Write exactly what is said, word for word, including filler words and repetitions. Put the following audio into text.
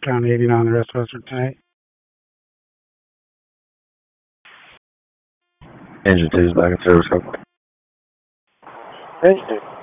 County eighty-nine, the rest of us are tonight. Engine two is back in service. Engine two.